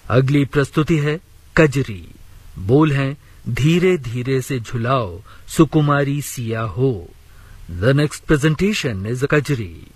अगली प्रस्तुति है कजरी। बोल हैं धीरे धीरे से झुलाओ सुकुमारी सिया हो। The next presentation is a Kajri.